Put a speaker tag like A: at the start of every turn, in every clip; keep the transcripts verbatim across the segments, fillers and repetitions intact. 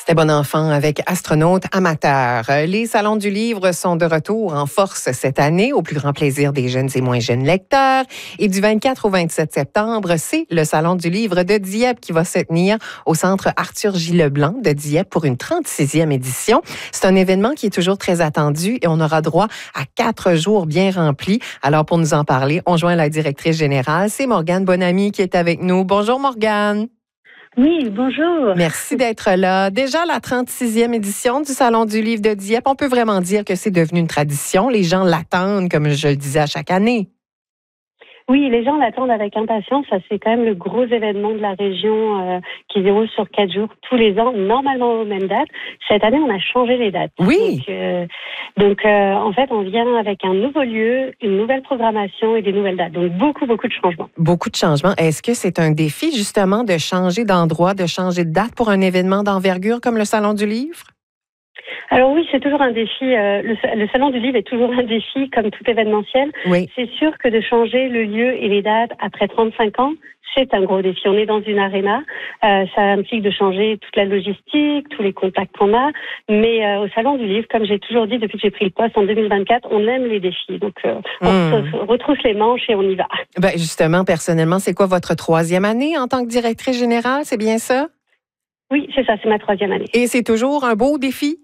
A: C'était Bon Enfant avec Astronaute amateur. Les salons du livre sont de retour en force cette année, au plus grand plaisir des jeunes et moins jeunes lecteurs. Et du vingt-quatre au vingt-sept septembre, c'est le Salon du livre de Dieppe qui va se tenir au Centre Arthur J. Leblanc de Dieppe pour une trente-sixième édition. C'est un événement qui est toujours très attendu et on aura droit à quatre jours bien remplis. Alors, pour nous en parler, on joint la directrice générale, c'est Morgane Bonamy qui est avec nous. Bonjour Morgane.
B: Oui, bonjour.
A: Merci d'être là. Déjà, la trente-sixième édition du Salon du livre de Dieppe, on peut vraiment dire que c'est devenu une tradition. Les gens l'attendent, comme je le disais, à chaque année.
B: Oui, les gens l'attendent avec impatience. Ça, c'est quand même le gros événement de la région euh, qui se déroule sur quatre jours tous les ans, normalement aux mêmes dates. Cette année, on a changé les dates.
A: Oui.
B: Donc, euh, donc euh, en fait, on vient avec un nouveau lieu, une nouvelle programmation et des nouvelles dates. Donc, beaucoup, beaucoup de changements.
A: Beaucoup de changements. Est-ce que c'est un défi, justement, de changer d'endroit, de changer de date pour un événement d'envergure comme le Salon du livre?
B: Alors oui, c'est toujours un défi. Euh, le, le Salon du livre est toujours un défi, comme tout événementiel.
A: Oui.
B: C'est sûr que de changer le lieu et les dates après trente-cinq ans, c'est un gros défi. On est dans une aréna. Euh, ça implique de changer toute la logistique, tous les contacts qu'on a. Mais euh, au Salon du livre, comme j'ai toujours dit depuis que j'ai pris le poste en deux mille vingt-quatre, on aime les défis. Donc, euh, on mmh. se retrousse les manches et on y va.
A: Ben justement, personnellement, c'est quoi votre troisième année en tant que directrice générale? C'est bien ça?
B: Oui, c'est ça. C'est ma troisième année.
A: Et c'est toujours un beau défi?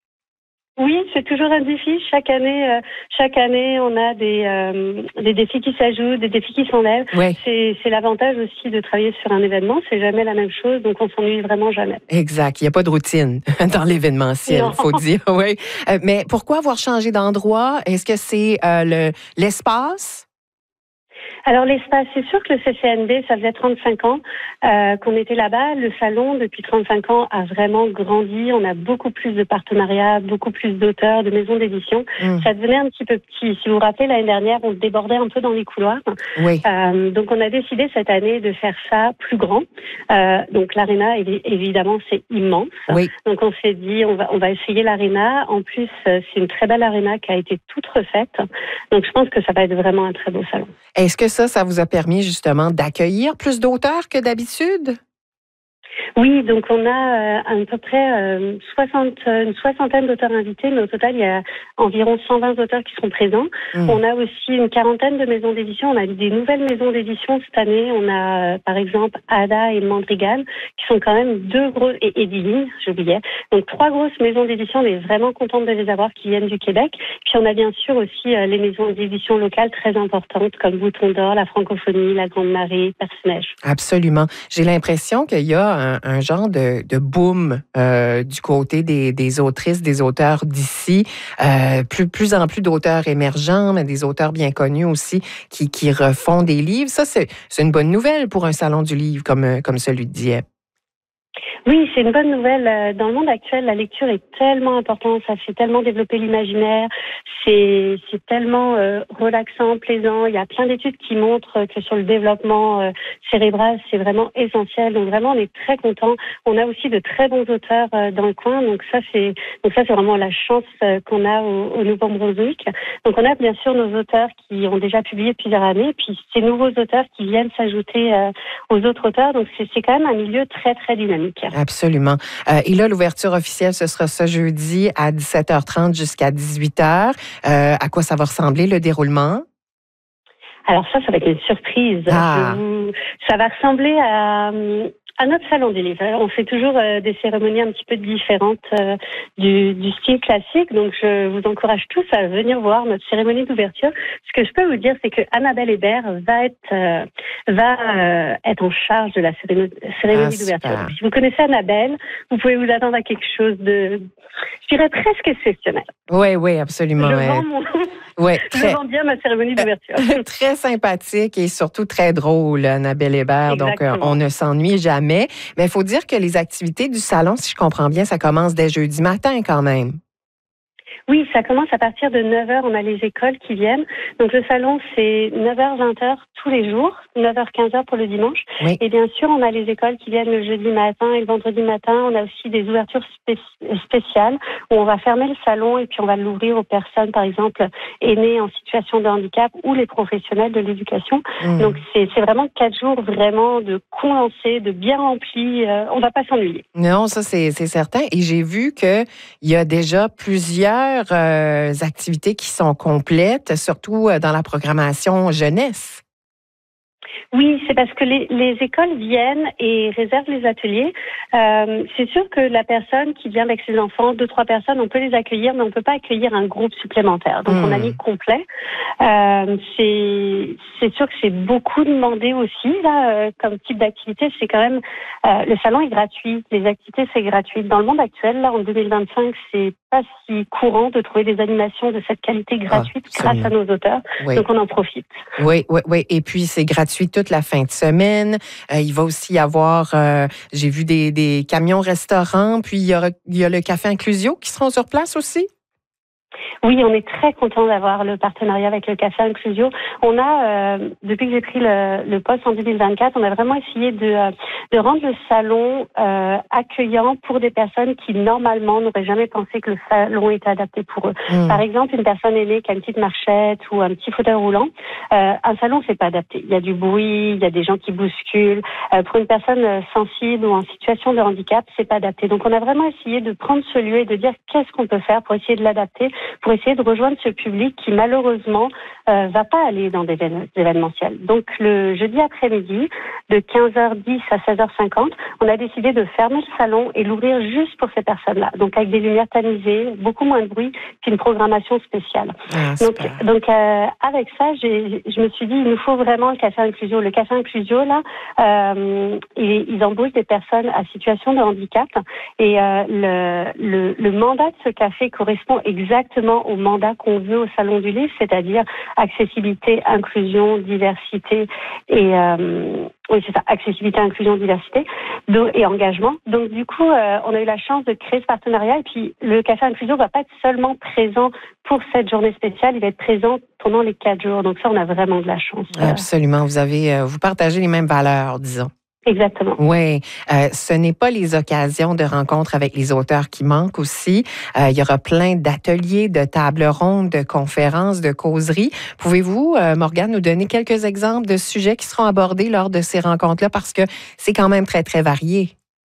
B: Oui, c'est toujours un défi. Chaque année, euh, chaque année, on a des euh, des défis qui s'ajoutent, des défis qui s'enlèvent.
A: Oui.
B: C'est c'est l'avantage aussi de travailler sur un événement. C'est jamais la même chose, donc on s'ennuie vraiment jamais.
A: Exact. Il n'y a pas de routine dans l'événementiel, il faut dire. Oui. Euh, mais pourquoi avoir changé d'endroit? Est-ce que c'est euh, le l'espace?
B: Alors l'espace, c'est sûr que le C C N B, ça faisait trente-cinq ans euh, qu'on était là-bas. Le salon, depuis trente-cinq ans, a vraiment grandi. On a beaucoup plus de partenariats, beaucoup plus d'auteurs, de maisons d'édition. Mmh. Ça devenait un petit peu petit. Si vous vous rappelez, l'année dernière, on se débordait un peu dans les couloirs.
A: Oui.
B: Euh, donc on a décidé cette année de faire ça plus grand. Euh, donc l'aréna, évidemment, c'est immense.
A: Oui.
B: Donc on s'est dit, on va, on va essayer l'aréna. En plus, c'est une très belle aréna qui a été toute refaite. Donc je pense que ça va être vraiment un très beau salon.
A: Est-ce que ça, ça vous a permis justement d'accueillir plus d'auteurs que d'habitude?
B: Oui, donc on a euh, à peu près euh, soixante, une soixantaine d'auteurs invités, mais au total, il y a environ cent vingt auteurs qui sont présents. Mmh. On a aussi une quarantaine de maisons d'édition. On a des nouvelles maisons d'édition cette année. On a, euh, par exemple, Ada et Mandrigal, qui sont quand même deux grosses, et Ediline, j'oubliais. Donc, trois grosses maisons d'édition. On est vraiment contente de les avoir qui viennent du Québec. Puis, on a bien sûr aussi euh, les maisons d'édition locales très importantes, comme Bouton d'Or, La Francophonie, La Grande Marée, Perce-Neige.
A: Absolument. J'ai l'impression qu'il y a un, un genre de, de boom euh, du côté des, des autrices, des auteurs d'ici. Euh, plus, plus en plus d'auteurs émergents, mais des auteurs bien connus aussi qui, qui refont des livres. Ça, c'est, c'est une bonne nouvelle pour un salon du livre comme, comme celui de Dieppe.
B: Oui, c'est une bonne nouvelle. Dans le monde actuel, la lecture est tellement importante, ça fait tellement développer l'imaginaire, c'est, c'est tellement euh, relaxant, plaisant. Il y a plein d'études qui montrent que sur le développement euh, cérébral, c'est vraiment essentiel. Donc vraiment, on est très contents. On a aussi de très bons auteurs euh, dans le coin, donc ça c'est donc ça c'est vraiment la chance euh, qu'on a au, au Nouveau-Brunswick. Donc on a bien sûr nos auteurs qui ont déjà publié plusieurs années, puis ces nouveaux auteurs qui viennent s'ajouter euh, aux autres auteurs. Donc c'est, c'est quand même un milieu très très dynamique.
A: Absolument. Euh, et là, l'ouverture officielle, ce sera ce jeudi à dix-sept heures trente jusqu'à dix-huit heures. Euh, à quoi ça va ressembler, le déroulement?
B: Alors ça, ça va être une surprise.
A: Ah.
B: Je, ça va ressembler à... À notre salon des livres, on fait toujours euh, des cérémonies un petit peu différentes euh, du, du style classique. Donc, je vous encourage tous à venir voir notre cérémonie d'ouverture. Ce que je peux vous dire, c'est que Annabelle Hébert va être euh, va euh, être en charge de la cérémonie, cérémonie ah, d'ouverture. Donc, si vous connaissez Annabelle, vous pouvez vous attendre à quelque chose de, je dirais presque exceptionnel.
A: Oui, oui, absolument.
B: Je vends mon...
A: Ouais, très...
B: Je vends bien ma cérémonie d'ouverture.
A: Très sympathique et surtout très drôle, Annabelle Hébert. Exactement. Donc, euh, on ne s'ennuie jamais. Mais il faut dire que les activités du salon, si je comprends bien, ça commence dès jeudi matin quand même.
B: Oui, ça commence à partir de neuf heures. On a les écoles qui viennent. Donc, le salon, c'est neuf heures, vingt heures tous les jours, neuf heures, quinze heures pour le dimanche.
A: Oui.
B: Et bien sûr, on a les écoles qui viennent le jeudi matin et le vendredi matin. On a aussi des ouvertures spé- spéciales où on va fermer le salon et puis on va l'ouvrir aux personnes, par exemple, aînées en situation de handicap ou les professionnels de l'éducation. Mmh. Donc, c'est, c'est vraiment quatre jours vraiment de condensés, de bien remplis. Euh, on ne va pas s'ennuyer.
A: Non, ça, c'est, c'est certain. Et j'ai vu qu'il y a déjà plusieurs euh, activités qui sont complètes, surtout dans la programmation jeunesse.
B: Oui, c'est parce que les, les écoles viennent et réservent les ateliers. Euh, c'est sûr que la personne qui vient avec ses enfants, deux, trois personnes, on peut les accueillir, mais on ne peut pas accueillir un groupe supplémentaire. Donc, mmh. on a mis complet. Euh, c'est, c'est sûr que c'est beaucoup demandé aussi, là, euh, comme type d'activité. C'est quand même... Euh, le salon est gratuit. Les activités, c'est gratuit. Dans le monde actuel, là, en deux mille vingt-cinq, c'est pas si courant de trouver des animations de cette qualité gratuite ah, grâce à nos auteurs. Oui. Donc, on en profite.
A: Oui, oui, oui. Et puis, c'est gratuit toute la fin de semaine. Euh, il va aussi y avoir, euh, j'ai vu des, des camions restaurants, puis il y, aura, il y a le Café Inclusio qui seront sur place aussi.
B: Oui, on est très content d'avoir le partenariat avec le Café Inclusio. On a, euh, depuis que j'ai pris le, le poste en deux mille vingt-quatre, on a vraiment essayé de, euh, de rendre le salon euh, accueillant pour des personnes qui, normalement, n'auraient jamais pensé que le salon était adapté pour eux. Mmh. Par exemple, une personne aînée qui a une petite marchette ou un petit fauteuil roulant, euh, un salon, c'est pas adapté. Il y a du bruit, il y a des gens qui bousculent. Euh, pour une personne sensible ou en situation de handicap, c'est pas adapté. Donc, on a vraiment essayé de prendre ce lieu et de dire qu'est-ce qu'on peut faire pour essayer de l'adapter, pour essayer de rejoindre ce public qui malheureusement euh, va pas aller dans des événementiels. Donc le jeudi après-midi, de quinze heures dix à seize heures cinquante, on a décidé de fermer le salon et l'ouvrir juste pour ces personnes-là. Donc avec des lumières tamisées, beaucoup moins de bruit, puis une programmation spéciale.
A: Ah,
B: donc donc euh, avec ça, j'ai, je me suis dit il nous faut vraiment le Café Inclusio. Le Café Inclusio là, euh, ils, ils embauchent des personnes à situation de handicap et euh, le, le le mandat de ce café correspond exactement au mandat qu'on veut au Salon du Livre, c'est-à-dire accessibilité, inclusion, diversité et euh, oui c'est ça, accessibilité, inclusion, diversité et engagement. Donc du coup, euh, on a eu la chance de créer ce partenariat et puis le Café Inclusio va pas être seulement présent pour cette journée spéciale, il va être présent pendant les quatre jours. Donc ça, on a vraiment de la chance.
A: Absolument, vous avez, vous partagez les mêmes valeurs, disons.
B: Exactement.
A: Oui, euh, ce n'est pas les occasions de rencontres avec les auteurs qui manquent aussi. Euh, il y aura plein d'ateliers, de tables rondes, de conférences, de causeries. Pouvez-vous, euh, Morgane, nous donner quelques exemples de sujets qui seront abordés lors de ces rencontres-là parce que c'est quand même très, très varié.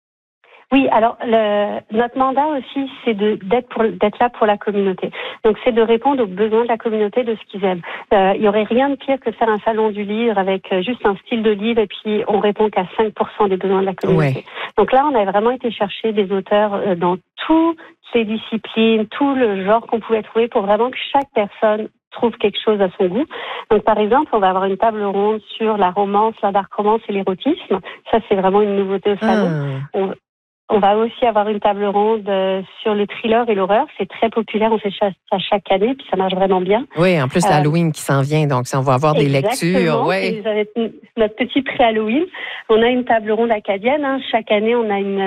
B: Oui, alors le, notre mandat aussi, c'est de, d'être, pour, d'être là pour la communauté. Donc, c'est de répondre aux besoins de la communauté, de ce qu'ils aiment. Euh, il n'y aurait rien de pire que de faire un salon du livre avec juste un style de livre et puis on répond qu'à cinq pour cent des besoins de la communauté. Ouais. Donc là, on a vraiment été chercher des auteurs dans toutes les disciplines, tout le genre qu'on pouvait trouver pour vraiment que chaque personne trouve quelque chose à son goût. Donc, par exemple, on va avoir une table ronde sur la romance, la dark romance et l'érotisme. Ça, c'est vraiment une nouveauté au salon. Ah. On, On va aussi avoir une table ronde sur le thriller et l'horreur. C'est très populaire, on fait ça chaque année, puis ça marche vraiment bien.
A: Oui, en plus, euh, l'Halloween qui s'en vient, donc on va avoir des lectures.
B: Ouais. Notre petit pré-Halloween. On a une table ronde acadienne. Hein. Chaque année, on a une